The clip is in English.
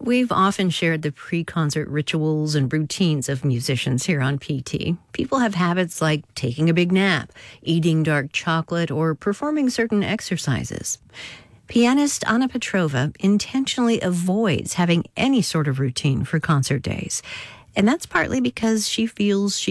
We've often shared the pre-concert rituals and routines of musicians here on PT. People have habits like taking a big nap, eating dark chocolate, or performing certain exercises. Pianist Anna Petrova intentionally avoids having any sort of routine for concert days. And that's partly because she feels she